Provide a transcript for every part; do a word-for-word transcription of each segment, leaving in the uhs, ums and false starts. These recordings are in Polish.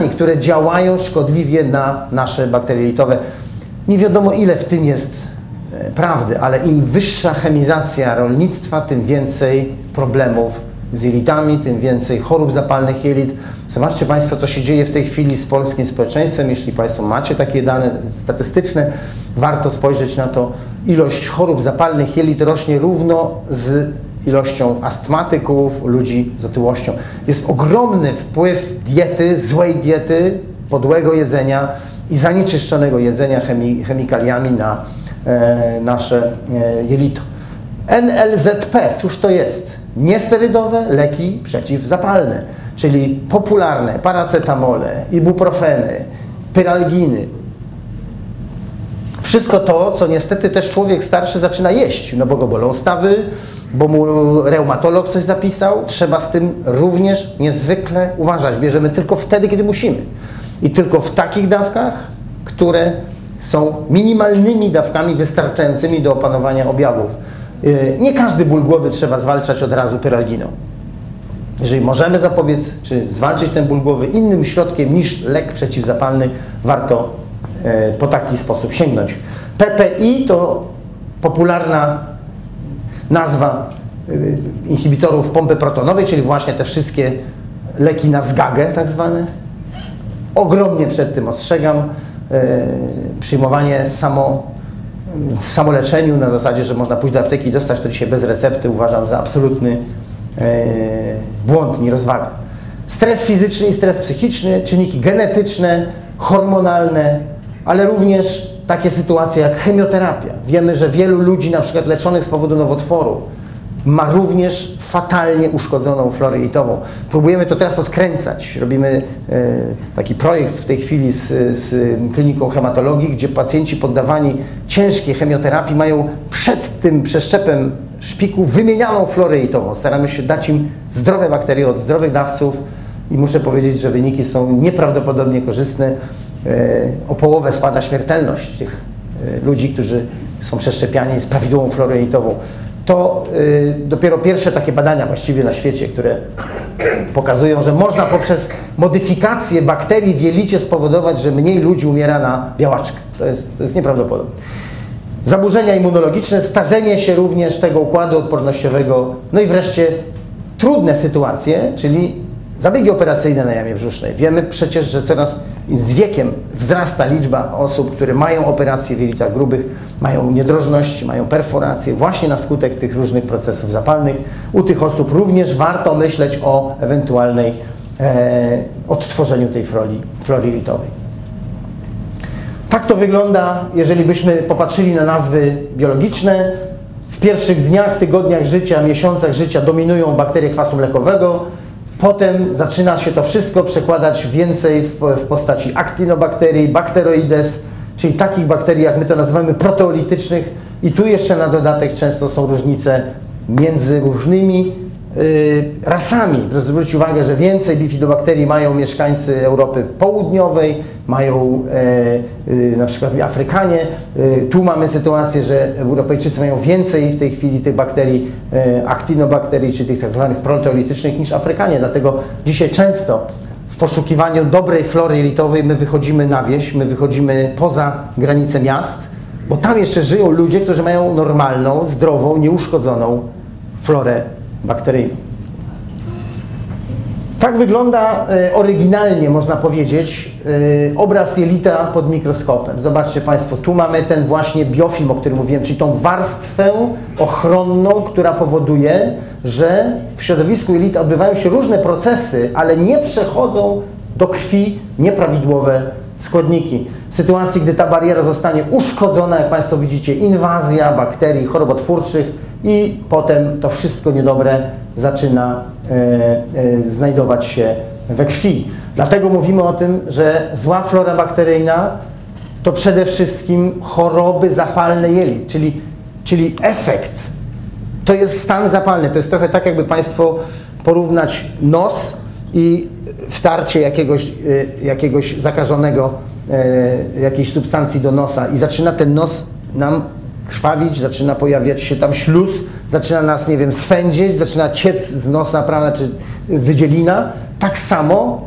które działają szkodliwie na nasze bakterie jelitowe. Nie wiadomo, ile w tym jest prawdy, ale im wyższa chemizacja rolnictwa, tym więcej problemów z jelitami, tym więcej chorób zapalnych jelit. Zobaczcie Państwo, co się dzieje w tej chwili z polskim społeczeństwem. Jeśli Państwo macie takie dane statystyczne, warto spojrzeć na to. Ilość chorób zapalnych jelit rośnie równo z ilością astmatyków, ludzi z otyłością. Jest ogromny wpływ diety, złej diety, podłego jedzenia i zanieczyszczonego jedzenia chemi chemikaliami na e, nasze e, jelito. N L Z P, cóż to jest? Niesterydowe leki przeciwzapalne, czyli popularne paracetamole, ibuprofeny, pyralginy. Wszystko to, co niestety też człowiek starszy zaczyna jeść, no bo go bolą stawy, bo mu reumatolog coś zapisał. Trzeba z tym również niezwykle uważać. Bierzemy tylko wtedy, kiedy musimy. I tylko w takich dawkach, które są minimalnymi dawkami wystarczającymi do opanowania objawów. Nie każdy ból głowy trzeba zwalczać od razu pyralginą. Jeżeli możemy zapobiec, czy zwalczyć ten ból głowy innym środkiem niż lek przeciwzapalny, warto po taki sposób sięgnąć. P P I to popularna nazwa inhibitorów pompy protonowej, czyli właśnie te wszystkie leki na zgagę tak zwane. Ogromnie przed tym ostrzegam. Przyjmowanie samo, w samoleczeniu na zasadzie, że można pójść do apteki i dostać to dzisiaj bez recepty, uważam za absolutny błąd, nierozwagę. Stres fizyczny i stres psychiczny, czynniki genetyczne, hormonalne, ale również takie sytuacje jak chemioterapia. Wiemy, że wielu ludzi na przykład leczonych z powodu nowotworu ma również fatalnie uszkodzoną florę jelitową. Próbujemy to teraz odkręcać. Robimy e, taki projekt w tej chwili z, z kliniką hematologii, gdzie pacjenci poddawani ciężkiej chemioterapii mają przed tym przeszczepem szpiku wymienianą florę jelitową. Staramy się dać im zdrowe bakterie od zdrowych dawców i muszę powiedzieć, że wyniki są nieprawdopodobnie korzystne. O połowę spada śmiertelność tych ludzi, którzy są przeszczepiani z prawidłową florą jelitową. To dopiero pierwsze takie badania właściwie na świecie, które pokazują, że można poprzez modyfikację bakterii w jelicie spowodować, że mniej ludzi umiera na białaczkę. To jest, to jest nieprawdopodobne. Zaburzenia immunologiczne, starzenie się również tego układu odpornościowego, no i wreszcie trudne sytuacje, czyli zabiegi operacyjne na jamie brzusznej. Wiemy przecież, że coraz z wiekiem wzrasta liczba osób, które mają operacje w jelitach grubych, mają niedrożność, mają perforacje właśnie na skutek tych różnych procesów zapalnych. U tych osób również warto myśleć o ewentualnej e, odtworzeniu tej flory, flory jelitowej. Tak to wygląda, jeżeli byśmy popatrzyli na nazwy biologiczne. W pierwszych dniach, tygodniach życia, miesiącach życia dominują bakterie kwasu mlekowego. Potem zaczyna się to wszystko przekładać więcej w, w postaci actinobakterii, bacteroides, czyli takich bakterii, jak my to nazywamy, proteolitycznych. I tu jeszcze na dodatek często są różnice między różnymi y, rasami. Proszę zwrócić uwagę, że więcej bifidobakterii mają mieszkańcy Europy Południowej, mają y, y, na przykład Afrykanie. Y, tu mamy sytuację, że Europejczycy mają więcej w tej chwili tych bakterii, y, actinobakterii, czy tych tak zwanych proteolitycznych niż Afrykanie. Dlatego dzisiaj często w poszukiwaniu dobrej flory jelitowej my wychodzimy na wieś, my wychodzimy poza granice miast, bo tam jeszcze żyją ludzie, którzy mają normalną, zdrową, nieuszkodzoną florę bakteryjną. Tak wygląda e, oryginalnie, można powiedzieć, e, obraz jelita pod mikroskopem. Zobaczcie Państwo, tu mamy ten właśnie biofilm, o którym mówiłem, czyli tą warstwę ochronną, która powoduje, że w środowisku jelita odbywają się różne procesy, ale nie przechodzą do krwi nieprawidłowe składniki. W sytuacji, gdy ta bariera zostanie uszkodzona, jak Państwo widzicie, inwazja bakterii chorobotwórczych i potem to wszystko niedobre zaczyna e, e, znajdować się we krwi. Dlatego mówimy o tym, że zła flora bakteryjna to przede wszystkim choroby zapalne jelit, czyli, czyli efekt. To jest stan zapalny. To jest trochę tak, jakby Państwo porównać nos i wtarcie jakiegoś, jakiegoś zakażonego, jakiejś substancji do nosa i zaczyna ten nos nam krwawić, zaczyna pojawiać się tam śluz, zaczyna nas, nie wiem, swędzić, zaczyna ciec z nosa, prawda, czy wydzielina. Tak samo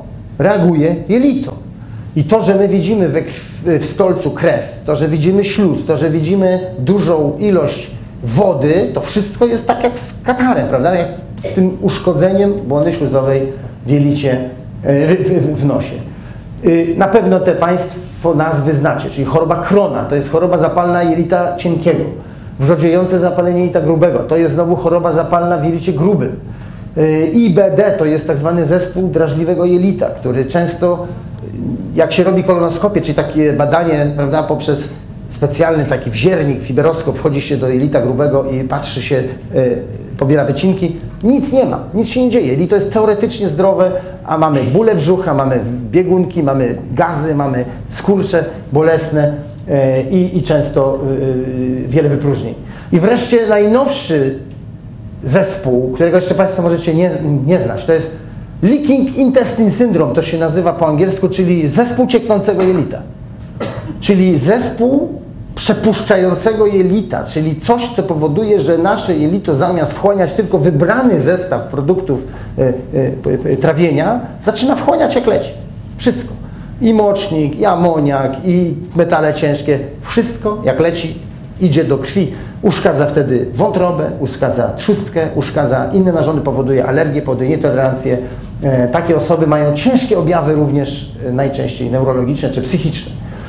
reaguje jelito. I to, że my widzimy we krw, w stolcu krew, to, że widzimy śluz, to, że widzimy dużą ilość wody, to wszystko jest tak jak z katarem, prawda? Jak z tym uszkodzeniem błony śluzowej w jelicie, w, w, w nosie. Na pewno te Państwo nazwy znacie, czyli choroba Crona, to jest choroba zapalna jelita cienkiego. Wrzodziejące zapalenie jelita grubego, to jest znowu choroba zapalna w jelicie grubym. I B D to jest tak zwany zespół drażliwego jelita, który często, jak się robi kolonoskopię, czyli takie badanie, prawda, poprzez specjalny taki wziernik, fiberoskop, wchodzi się do jelita grubego i patrzy się, y, pobiera wycinki, nic nie ma, nic się nie dzieje. Jelito jest teoretycznie zdrowe, a mamy bóle brzucha, mamy biegunki, mamy gazy, mamy skurcze bolesne y, i, i często y, wiele wypróżnień. I wreszcie najnowszy zespół, którego jeszcze Państwo możecie nie, nie znać, to jest Leaking Intestine Syndrome, to się nazywa po angielsku, czyli zespół cieknącego jelita. Czyli zespół przepuszczającego jelita, czyli coś, co powoduje, że nasze jelito zamiast wchłaniać tylko wybrany zestaw produktów y, y, y, trawienia, zaczyna wchłaniać jak leci. Wszystko. I mocznik, i amoniak, i metale ciężkie. Wszystko jak leci idzie do krwi. Uszkadza wtedy wątrobę, uszkadza trzustkę, uszkadza inne narządy, powoduje alergię, powoduje nietolerancję. E, takie osoby mają ciężkie objawy również e, najczęściej neurologiczne czy psychiczne.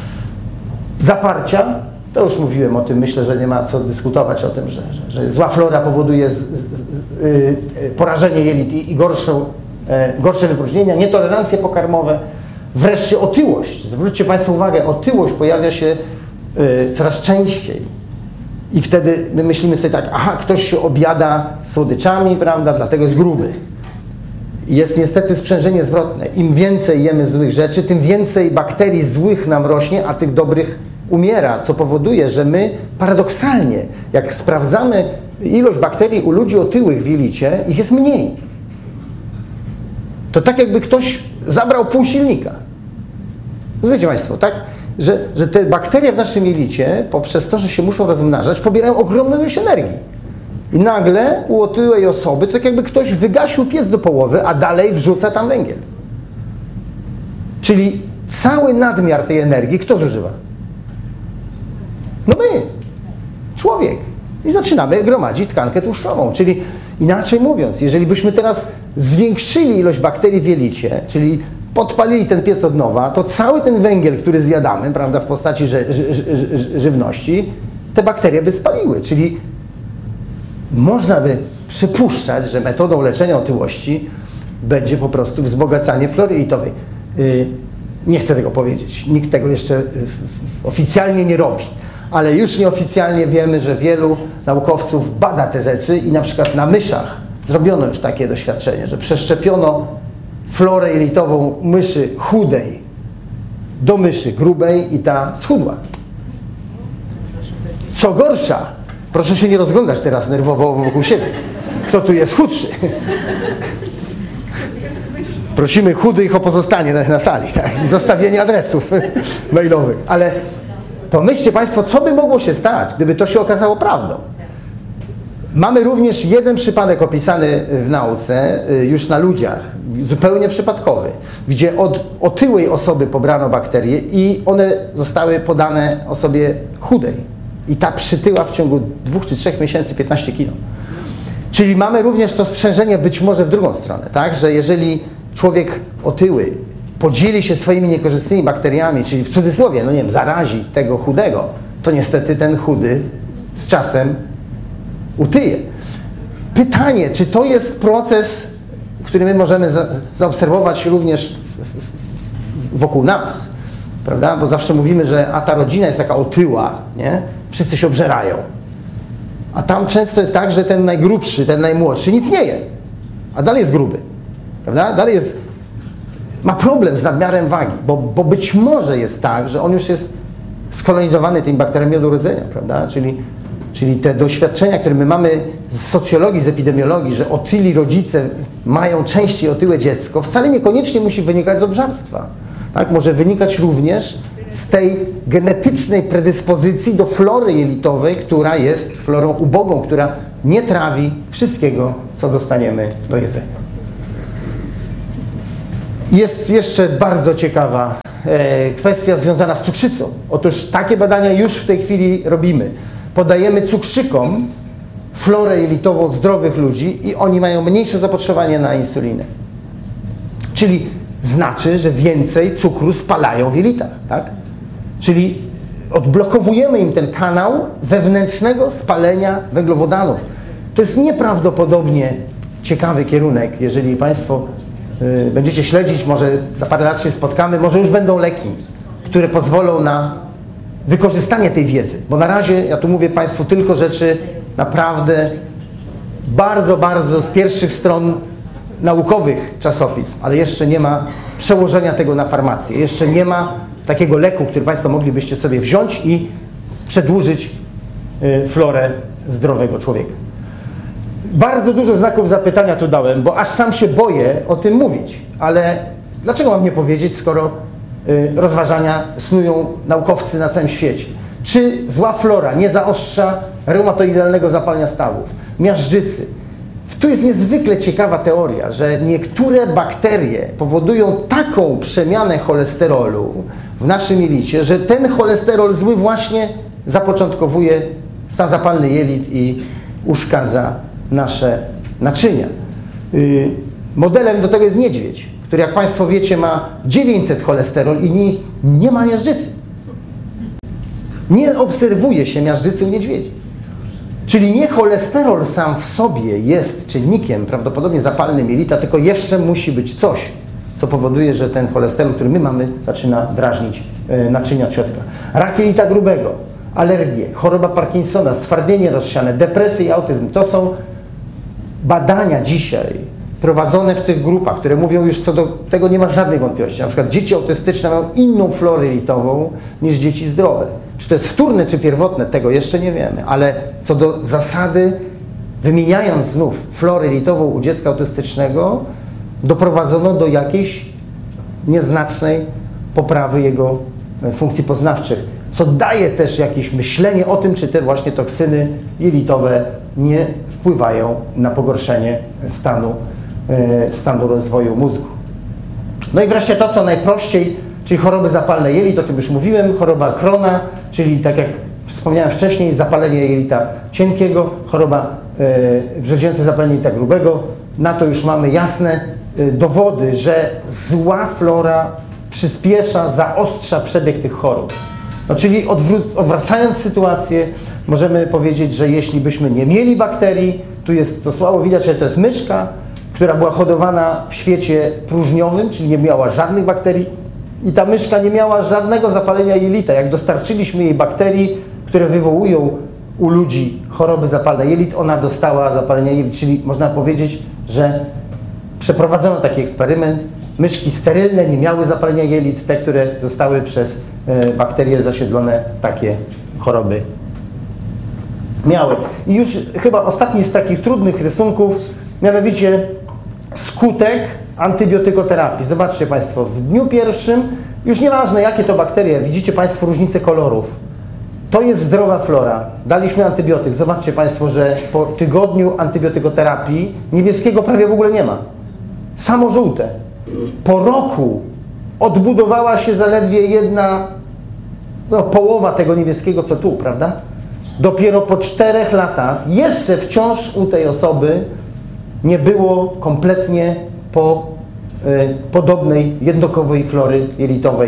Zaparcia, to już mówiłem o tym, myślę, że nie ma co dyskutować o tym, że, że, że zła flora powoduje z, z, z, y, porażenie jelit i, i gorszą, e, gorsze wypróżnienia, nietolerancje pokarmowe. Wreszcie otyłość. Zwróćcie Państwo uwagę, otyłość pojawia się y, coraz częściej. I wtedy my myślimy sobie tak, aha, ktoś się objada słodyczami, prawda, dlatego jest gruby. Jest niestety sprzężenie zwrotne. Im więcej jemy złych rzeczy, tym więcej bakterii złych nam rośnie, a tych dobrych umiera, co powoduje, że my paradoksalnie, jak sprawdzamy ilość bakterii u ludzi otyłych w jelicie, ich jest mniej. To tak jakby ktoś zabrał pół silnika. Rozumiecie Państwo, tak? Że, że te bakterie w naszym jelicie, poprzez to, że się muszą rozmnażać, pobierają ogromną ilość energii. I nagle u otyłej osoby to tak jakby ktoś wygasił piec do połowy, a dalej wrzuca tam węgiel. Czyli cały nadmiar tej energii kto zużywa? No my, człowiek. I zaczynamy gromadzić tkankę tłuszczową. Czyli inaczej mówiąc, jeżeli byśmy teraz zwiększyli ilość bakterii w jelicie, czyli podpalili ten piec od nowa, to cały ten węgiel, który zjadamy, prawda, w postaci ży, ży, ży, ży, żywności, te bakterie by spaliły. Czyli można by przypuszczać, że metodą leczenia otyłości będzie po prostu wzbogacanie flory jelitowej. Yy, nie chcę tego powiedzieć. Nikt tego jeszcze oficjalnie nie robi. Ale już nieoficjalnie wiemy, że wielu naukowców bada te rzeczy i na przykład na myszach zrobiono już takie doświadczenie, że przeszczepiono florę jelitową myszy chudej do myszy grubej i ta schudła. Co gorsza, proszę się nie rozglądać teraz nerwowo wokół siebie. Kto tu jest chudszy? Prosimy chudych o pozostanie na, na sali, tak? I zostawienie adresów mailowych. Ale pomyślcie Państwo, co by mogło się stać, gdyby to się okazało prawdą. Mamy również jeden przypadek opisany w nauce, już na ludziach, zupełnie przypadkowy, gdzie od otyłej osoby pobrano bakterie i one zostały podane osobie chudej. I ta przytyła w ciągu dwóch czy trzech miesięcy piętnaście kilo. Czyli mamy również to sprzężenie być może w drugą stronę, tak? Że jeżeli człowiek otyły podzieli się swoimi niekorzystnymi bakteriami, czyli w cudzysłowie, no nie wiem, zarazi tego chudego, to niestety ten chudy z czasem utyje. Pytanie, czy to jest proces, który my możemy za, zaobserwować również w, w, wokół nas, prawda? Bo zawsze mówimy, że a ta rodzina jest taka otyła, nie? Wszyscy się obżerają. A tam często jest tak, że ten najgrubszy, ten najmłodszy nic nie je, a dalej jest gruby, prawda? Dalej jest, ma problem z nadmiarem wagi, bo, bo być może jest tak, że on już jest skolonizowany tymi bakteriami od urodzenia, prawda? Czyli Czyli te doświadczenia, które my mamy z socjologii, z epidemiologii, że otyli rodzice mają częściej otyłe dziecko, wcale niekoniecznie musi wynikać z obżarstwa. Tak? Może wynikać również z tej genetycznej predyspozycji do flory jelitowej, która jest florą ubogą, która nie trawi wszystkiego, co dostaniemy do jedzenia. Jest jeszcze bardzo ciekawa e, kwestia związana z cukrzycą. Otóż takie badania już w tej chwili robimy. Podajemy cukrzykom florę jelitową zdrowych ludzi i oni mają mniejsze zapotrzebowanie na insulinę. Czyli znaczy, że więcej cukru spalają w jelitach, tak? Czyli odblokowujemy im ten kanał wewnętrznego spalenia węglowodanów. To jest nieprawdopodobnie ciekawy kierunek. Jeżeli Państwo y, będziecie śledzić, może za parę lat się spotkamy, może już będą leki, które pozwolą na wykorzystanie tej wiedzy. Bo na razie, ja tu mówię Państwu tylko rzeczy naprawdę bardzo, bardzo z pierwszych stron naukowych czasopism, ale jeszcze nie ma przełożenia tego na farmację. Jeszcze nie ma takiego leku, który Państwo moglibyście sobie wziąć i przedłużyć y, florę zdrowego człowieka. Bardzo dużo znaków zapytania tu dałem, bo aż sam się boję o tym mówić. Ale dlaczego mam nie powiedzieć, skoro y, rozważania snują naukowcy na całym świecie? Czy zła flora nie zaostrza reumatoidalnego zapalenia stawów, miażdżycy? Tu jest niezwykle ciekawa teoria, że niektóre bakterie powodują taką przemianę cholesterolu w naszym jelicie, że ten cholesterol zły właśnie zapoczątkowuje stan zapalny jelit i uszkadza nasze naczynia. Yy, modelem do tego jest niedźwiedź, który, jak Państwo wiecie, ma dziewięćset cholesterol i nie, nie ma miażdżycy. Nie obserwuje się miażdżycy u niedźwiedzi. Czyli nie cholesterol sam w sobie jest czynnikiem prawdopodobnie zapalnym jelita, tylko jeszcze musi być coś, co powoduje, że ten cholesterol, który my mamy, zaczyna drażnić e, naczynia środka. Rak jelita grubego, alergie, choroba Parkinsona, stwardnienie rozsiane, depresja i autyzm. To są badania dzisiaj prowadzone w tych grupach, które mówią już co do tego nie ma żadnej wątpliwości. Na przykład dzieci autystyczne mają inną florę jelitową niż dzieci zdrowe. Czy to jest wtórne, czy pierwotne, tego jeszcze nie wiemy, ale co do zasady, wymieniając znów florę jelitową u dziecka autystycznego, doprowadzono do jakiejś nieznacznej poprawy jego funkcji poznawczych, co daje też jakieś myślenie o tym, czy te właśnie toksyny jelitowe nie wpływają na pogorszenie stanu, stanu rozwoju mózgu. No i wreszcie to, co najprościej, czyli choroby zapalne jelit, o tym już mówiłem, choroba Crohna, czyli tak jak wspomniałem wcześniej, zapalenie jelita cienkiego, choroba e, wrzodzięce zapalenie jelita grubego. Na to już mamy jasne e, dowody, że zła flora przyspiesza, zaostrza przebieg tych chorób. No, czyli odwracając sytuację, możemy powiedzieć, że jeśli byśmy nie mieli bakterii, tu jest to słabo widać, że to jest myszka, która była hodowana w świecie próżniowym, czyli nie miała żadnych bakterii i ta myszka nie miała żadnego zapalenia jelita. Jak dostarczyliśmy jej bakterii, które wywołują u ludzi choroby zapalne jelit, ona dostała zapalenia jelit, czyli można powiedzieć, że przeprowadzono taki eksperyment. Myszki sterylne nie miały zapalenia jelit, te, które zostały przez bakterie zasiedlone, takie choroby miały. I już chyba ostatni z takich trudnych rysunków, mianowicie skutek antybiotykoterapii. Zobaczcie Państwo, w dniu pierwszym, już nieważne jakie to bakterie, widzicie Państwo różnicę kolorów. To jest zdrowa flora. Daliśmy antybiotyk. Zobaczcie Państwo, że po tygodniu antybiotykoterapii niebieskiego prawie w ogóle nie ma. Samo żółte. Po roku odbudowała się zaledwie jedna no, połowa tego niebieskiego, co tu, prawda? Dopiero po czterech latach, jeszcze wciąż u tej osoby nie było kompletnie po y, podobnej jednokowej flory jelitowej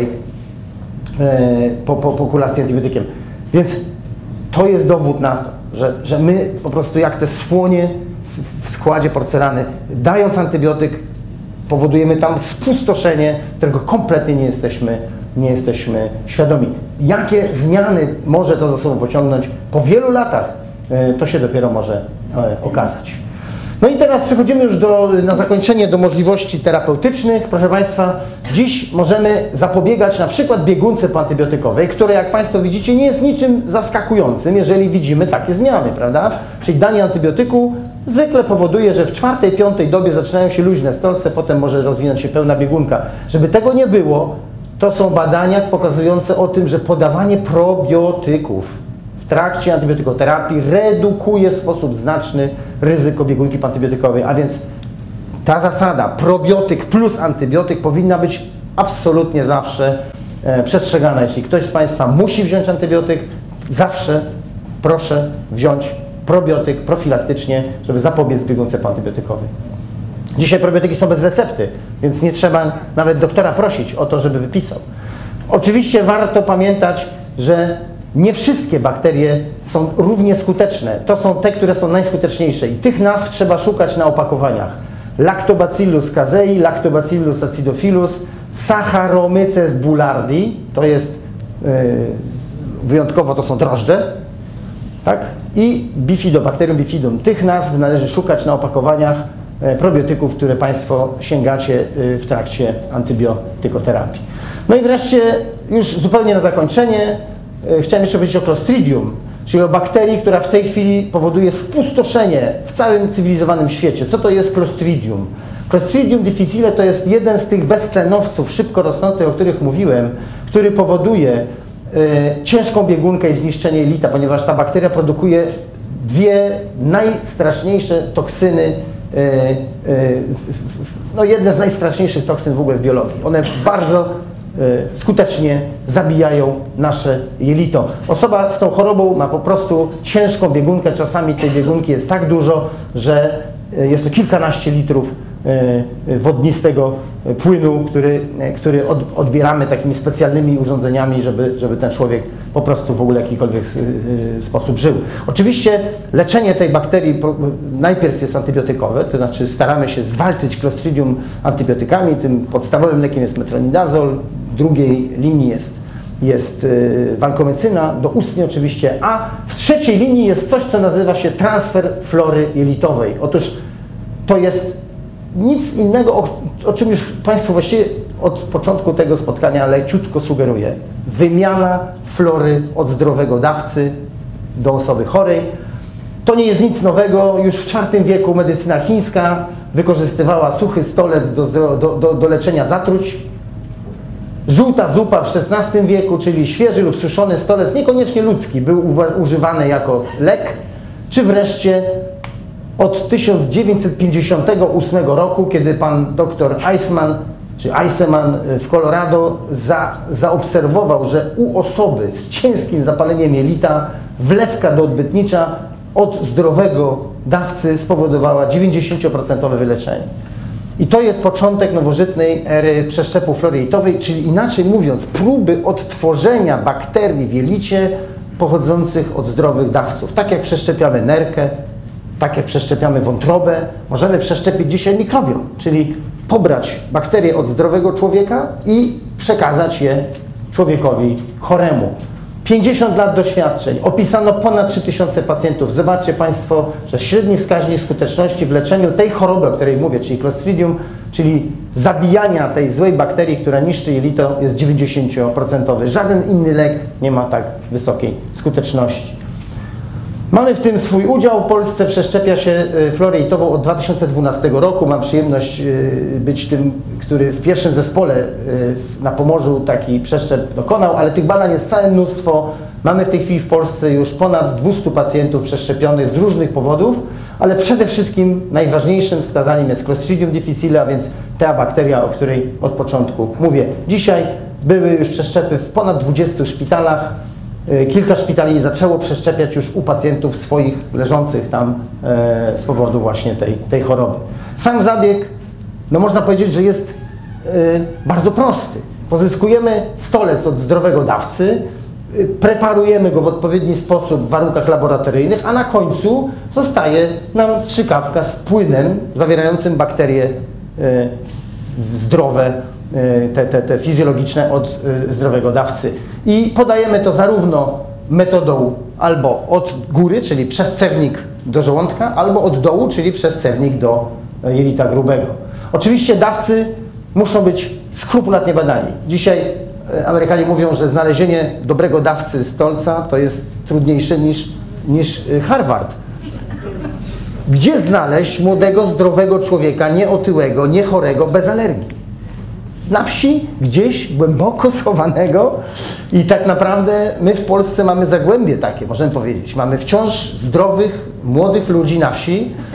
y, po, po, po kuracji antybiotykiem. Więc to jest dowód na to, że, że my po prostu jak te słonie w, w składzie porcelany, dając antybiotyk, powodujemy tam spustoszenie, którego kompletnie nie jesteśmy, nie jesteśmy świadomi. Jakie zmiany może to za sobą pociągnąć po wielu latach, to się dopiero może okazać. No i teraz przechodzimy już do, na zakończenie do możliwości terapeutycznych. Proszę Państwa, dziś możemy zapobiegać na przykład biegunce poantybiotykowej, które jak Państwo widzicie nie jest niczym zaskakującym, jeżeli widzimy takie zmiany, prawda? Czyli danie antybiotyku zwykle powoduje, że w czwartej, piątej dobie zaczynają się luźne stolce, potem może rozwinąć się pełna biegunka. Żeby tego nie było, to są badania pokazujące o tym, że podawanie probiotyków w trakcie antybiotykoterapii redukuje w sposób znaczny ryzyko biegunki poantybiotykowej, a więc ta zasada probiotyk plus antybiotyk powinna być absolutnie zawsze e, przestrzegana. Jeśli ktoś z Państwa musi wziąć antybiotyk, zawsze proszę wziąć probiotyk profilaktycznie, żeby zapobiec biegunce poantybiotykowej. Dzisiaj probiotyki są bez recepty, więc nie trzeba nawet doktora prosić o to, żeby wypisał. Oczywiście warto pamiętać, że nie wszystkie bakterie są równie skuteczne. To są te, które są najskuteczniejsze i tych nazw trzeba szukać na opakowaniach. Lactobacillus casei, Lactobacillus acidophilus, Saccharomyces boulardii, to jest yy, wyjątkowo, to są drożdże, tak? I Bifidobacterium bifidum. Tych nazw należy szukać na opakowaniach probiotyków, które Państwo sięgacie w trakcie antybiotykoterapii. No i wreszcie, już zupełnie na zakończenie, chciałem jeszcze powiedzieć o Clostridium, czyli o bakterii, która w tej chwili powoduje spustoszenie w całym cywilizowanym świecie. Co to jest Clostridium? Clostridium difficile to jest jeden z tych beztlenowców szybko rosnących, o których mówiłem, który powoduje y, ciężką biegunkę i zniszczenie jelita, ponieważ ta bakteria produkuje dwie najstraszniejsze toksyny, y, y, no jedne z najstraszniejszych toksyn w ogóle w biologii. One bardzo y, skutecznie zabijają nasze jelito. Osoba z tą chorobą ma po prostu ciężką biegunkę, czasami tej biegunki jest tak dużo, że y, jest to kilkanaście litrów wodnistego płynu, który, który od, odbieramy takimi specjalnymi urządzeniami, żeby, żeby ten człowiek po prostu w ogóle w jakikolwiek sposób żył. Oczywiście leczenie tej bakterii najpierw jest antybiotykowe, to znaczy staramy się zwalczyć Clostridium antybiotykami, tym podstawowym lekiem jest metronidazol, w drugiej linii jest, jest wankomecyna, doustnie oczywiście, a w trzeciej linii jest coś, co nazywa się transfer flory jelitowej. Otóż to jest nic innego, o, o czym już Państwu właściwie od początku tego spotkania leciutko sugeruję. Wymiana flory od zdrowego dawcy do osoby chorej. To nie jest nic nowego. Już w czwartym wieku medycyna chińska wykorzystywała suchy stolec do, do, do, do leczenia zatruć. Żółta zupa w szesnastym wieku, czyli świeży lub suszony stolec, niekoniecznie ludzki, był używany jako lek. Czy wreszcie od tysiąc dziewięćset pięćdziesiątego ósmego roku, kiedy pan doktor Eisman, czy Eiseman w Colorado za, zaobserwował, że u osoby z ciężkim zapaleniem jelita wlewka doodbytnicza od zdrowego dawcy spowodowała dziewięćdziesięcioprocentowe wyleczenie. I to jest początek nowożytnej ery przeszczepu flory jelitowej, czyli inaczej mówiąc, próby odtworzenia bakterii w jelicie pochodzących od zdrowych dawców. Tak jak przeszczepiamy nerkę, tak jak przeszczepiamy wątrobę, możemy przeszczepić dzisiaj mikrobiom, czyli pobrać bakterie od zdrowego człowieka i przekazać je człowiekowi choremu. pięćdziesiąt lat doświadczeń, opisano ponad trzy tysiące pacjentów. Zobaczcie Państwo, że średni wskaźnik skuteczności w leczeniu tej choroby, o której mówię, czyli Clostridium, czyli zabijania tej złej bakterii, która niszczy jelito, jest dziewięćdziesięcioprocentowy. Żaden inny lek nie ma tak wysokiej skuteczności. Mamy w tym swój udział. W Polsce przeszczepia się florę jelitową od dwa tysiące dwunastego roku. Mam przyjemność być tym, który w pierwszym zespole na Pomorzu taki przeszczep dokonał, ale tych badań jest całe mnóstwo. Mamy w tej chwili w Polsce już ponad dwieście pacjentów przeszczepionych z różnych powodów, ale przede wszystkim najważniejszym wskazaniem jest Clostridium difficile, a więc ta bakteria, o której od początku mówię. Dzisiaj były już przeszczepy w ponad dwudziestu szpitalach. Kilka szpitali zaczęło przeszczepiać już u pacjentów swoich leżących tam e, z powodu właśnie tej, tej choroby. Sam zabieg, no można powiedzieć, że jest e, bardzo prosty. Pozyskujemy stolec od zdrowego dawcy, e, preparujemy go w odpowiedni sposób w warunkach laboratoryjnych, a na końcu zostaje nam strzykawka z płynem zawierającym bakterie e, zdrowe, Te, te, te fizjologiczne od y, zdrowego dawcy. I podajemy to zarówno metodą albo od góry, czyli przez cewnik do żołądka, albo od dołu, czyli przez cewnik do jelita grubego. Oczywiście dawcy muszą być skrupulatnie badani. Dzisiaj y, Amerykanie mówią, że znalezienie dobrego dawcy stolca to jest trudniejsze niż, niż y, Harvard. Gdzie znaleźć młodego, zdrowego człowieka, nieotyłego, niechorego, bez alergii? Na wsi, gdzieś głęboko schowanego i tak naprawdę my w Polsce mamy zagłębie takie, możemy powiedzieć. Mamy wciąż zdrowych, młodych ludzi na wsi,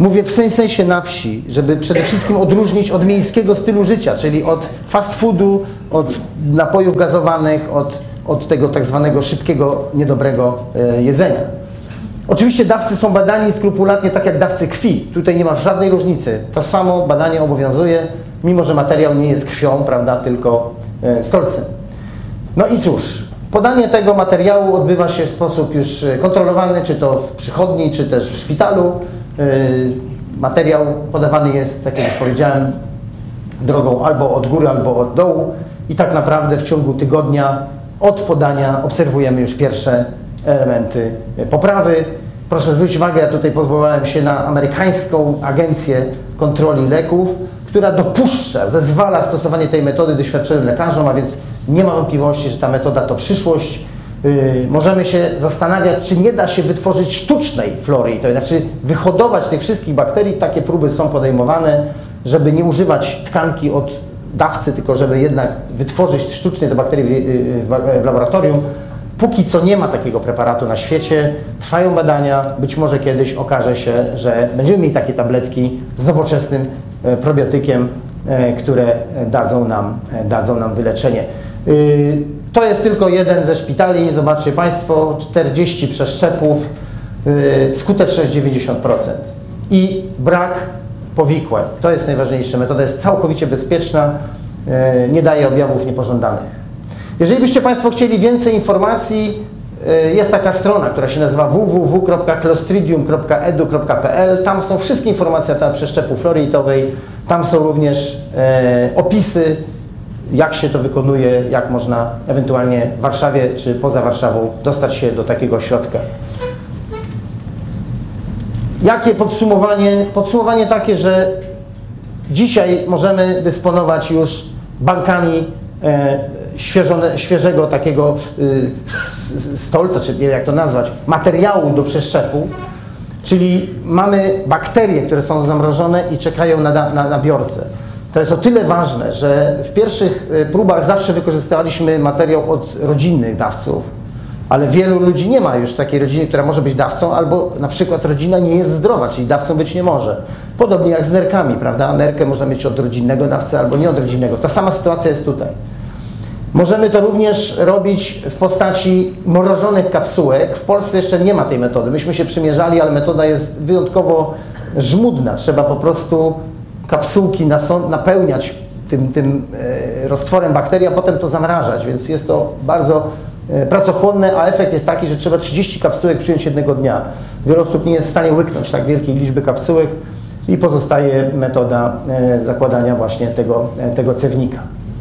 Mówię w tym sensie na wsi, żeby przede wszystkim odróżnić od miejskiego stylu życia, czyli od fast foodu, od napojów gazowanych, od, od tego tak zwanego szybkiego, niedobrego e, jedzenia. Oczywiście dawcy są badani skrupulatnie tak jak dawcy krwi. Tutaj nie ma żadnej różnicy. To samo badanie obowiązuje, mimo że materiał nie jest krwią, prawda, tylko e, stolcem. No i cóż, podanie tego materiału odbywa się w sposób już kontrolowany, czy to w przychodni, czy też w szpitalu. Materiał podawany jest, tak jak już powiedziałem, drogą albo od góry, albo od dołu i tak naprawdę w ciągu tygodnia od podania obserwujemy już pierwsze elementy poprawy. Proszę zwrócić uwagę, ja tutaj pozwoliłem się na amerykańską agencję kontroli leków, która dopuszcza, zezwala stosowanie tej metody doświadczonym lekarzom, a więc nie ma wątpliwości, że ta metoda to przyszłość. Yy, możemy się zastanawiać, czy nie da się wytworzyć sztucznej flory, to znaczy wyhodować tych wszystkich bakterii. Takie próby są podejmowane, żeby nie używać tkanki od dawcy, tylko żeby jednak wytworzyć sztucznie te bakterie w, w, w laboratorium. Póki co nie ma takiego preparatu na świecie, trwają badania, być może kiedyś okaże się, że będziemy mieli takie tabletki z nowoczesnym e, probiotykiem, e, które dadzą nam, e, dadzą nam wyleczenie. Yy, to jest tylko jeden ze szpitali, zobaczcie Państwo, czterdzieści przeszczepów, yy, skuteczność dziewięćdziesiąt procent i brak powikłań. To jest najważniejsze, metoda jest całkowicie bezpieczna, yy, nie daje objawów niepożądanych. Jeżeli byście Państwo chcieli więcej informacji, yy, jest taka strona, która się nazywa w w w kropka clostridium kropka edu kropka p l. Tam są wszystkie informacje na temat przeszczepu floryitowej, tam są również yy, opisy, jak się to wykonuje, jak można ewentualnie w Warszawie czy poza Warszawą dostać się do takiego ośrodka. Jakie podsumowanie? Podsumowanie takie, że dzisiaj możemy dysponować już bankami e, świeżone, świeżego takiego e, stolca, czy nie wiem jak to nazwać, materiału do przeszczepu, czyli mamy bakterie, które są zamrożone i czekają na, na, na biorcę. To jest o tyle ważne, że w pierwszych próbach zawsze wykorzystywaliśmy materiał od rodzinnych dawców, ale wielu ludzi nie ma już takiej rodziny, która może być dawcą, albo na przykład rodzina nie jest zdrowa, czyli dawcą być nie może. Podobnie jak z nerkami, prawda? Nerkę można mieć od rodzinnego dawcy albo nie od rodzinnego. Ta sama sytuacja jest tutaj. Możemy to również robić w postaci mrożonych kapsułek. W Polsce jeszcze nie ma tej metody. Myśmy się przymierzali, ale metoda jest wyjątkowo żmudna. Trzeba po prostu kapsułki napełniać tym, tym roztworem bakterii, a potem to zamrażać, więc jest to bardzo pracochłonne, a efekt jest taki, że trzeba trzydzieści kapsułek przyjąć jednego dnia. Wiele osób nie jest w stanie łyknąć tak wielkiej liczby kapsułek i pozostaje metoda zakładania właśnie tego, tego cewnika.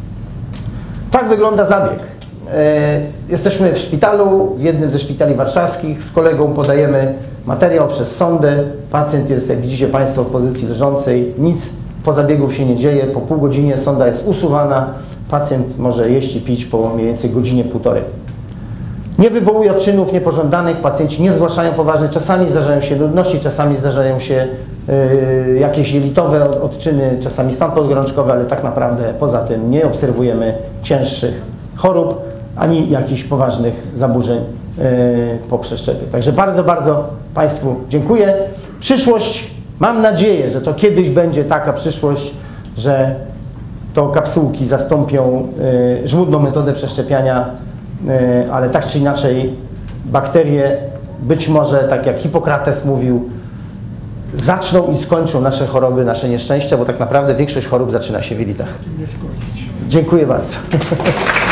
Tak wygląda zabieg. Jesteśmy w szpitalu, w jednym ze szpitali warszawskich, z kolegą podajemy materiał przez sondę. Pacjent jest, jak widzicie Państwo, w pozycji leżącej, nic po zabiegu się nie dzieje, po pół godzinie sonda jest usuwana, pacjent może jeść i pić po mniej więcej godzinie, półtorej. Nie wywołuje odczynów niepożądanych, pacjenci nie zgłaszają poważnych, czasami zdarzają się nudności, czasami zdarzają się yy, jakieś jelitowe odczyny, czasami stan podgorączkowy, ale tak naprawdę poza tym nie obserwujemy cięższych chorób, ani jakichś poważnych zaburzeń yy, po przeszczepie. Także bardzo, bardzo Państwu dziękuję. Przyszłość, mam nadzieję, że to kiedyś będzie taka przyszłość, że to kapsułki zastąpią yy, żmudną metodę przeszczepiania, yy, ale tak czy inaczej bakterie, być może tak jak Hipokrates mówił, zaczną i skończą nasze choroby, nasze nieszczęścia, bo tak naprawdę większość chorób zaczyna się w jelitach. Dziękuję bardzo.